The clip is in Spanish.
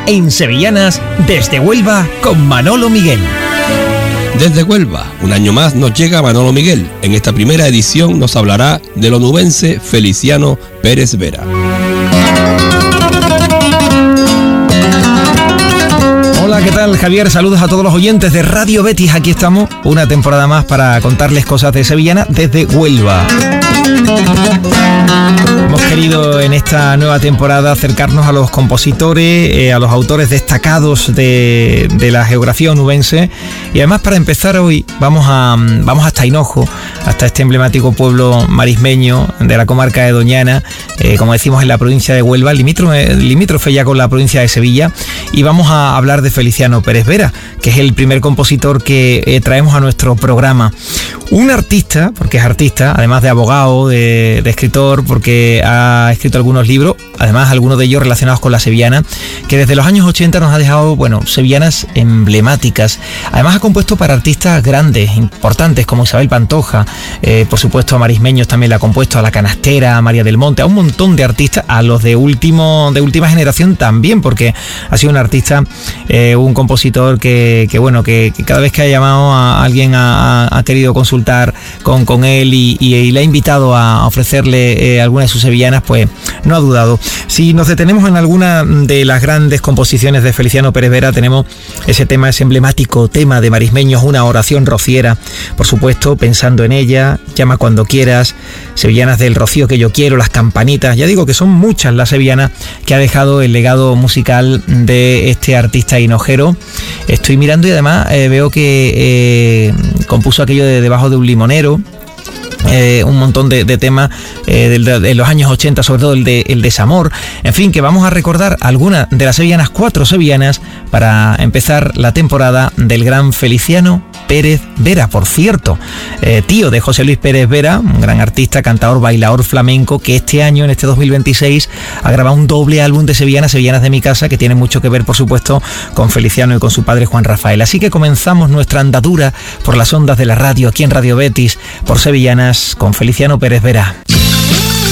en Sevillanas desde Huelva con Manolo Miguel. Desde Huelva, un año más nos llega Manolo Miguel. En esta primera edición nos hablará del onubense Feliciano Pérez Vera. Hola, ¿qué tal, Javier? Saludos a todos los oyentes de Radio Betis. Aquí estamos, una temporada más para contarles cosas de Sevillana desde Huelva. Hemos querido en esta nueva temporada acercarnos a los compositores, a los autores destacados de la geografía onubense. Y además, para empezar hoy, vamos hasta Hinojo, hasta este emblemático pueblo marismeño de la comarca de Doñana, como decimos, en la provincia de Huelva, limítrofe ya con la provincia de Sevilla. Y vamos a hablar de Feliciano Pérez Vera, que es el primer compositor que traemos a nuestro programa. Un artista, porque es artista, además de abogado, de escritor, porque ha escrito algunos libros, además algunos de ellos relacionados con la sevillana, que desde los años 80 nos ha dejado, sevillanas emblemáticas. Además ha compuesto para artistas grandes, importantes, como Isabel Pantoja, por supuesto a marismeños también le ha compuesto, a La Canastera, a María del Monte, a un montón de artistas, a los de última generación también, porque ha sido un artista, un compositor que cada vez que ha llamado a alguien ha querido consultar con él y le ha invitado a ofrecerle alguna de sus sevillanas, pues no ha dudado. Si nos detenemos en alguna de las grandes composiciones de Feliciano Pérez Vera, tenemos ese emblemático tema de marismeños, una oración rociera, por supuesto, Pensando en ella, Llama cuando quieras, Sevillanas del Rocío que yo quiero, Las campanitas. Ya digo que son muchas las sevillanas que ha dejado el legado musical de este artista hinojero. Estoy mirando y además veo que compuso aquello de Debajo de un limonero. Un montón de temas de los años 80, sobre todo el desamor. En fin, que vamos a recordar algunas de las sevillanas, 4 sevillanas, para empezar la temporada del gran Feliciano Pérez Vera. Por cierto, tío de José Luis Pérez Vera, un gran artista, cantador, bailador flamenco, que este año, en este 2026, ha grabado un doble álbum de sevillanas de mi casa, que tiene mucho que ver, por supuesto, con Feliciano y con su padre Juan Rafael. Así que comenzamos nuestra andadura por las ondas de la radio, aquí en Radio Betis, por Sevillanas, con Feliciano Pérez Vera.